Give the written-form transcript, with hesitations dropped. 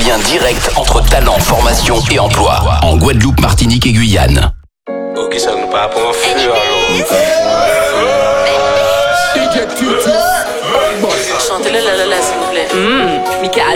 lien direct entre talent, formation et emploi. En Guadeloupe, Martinique et Guyane. Ok, ça nous part pour un feu alors. Chantez-le là, s'il vous plaît. Mika.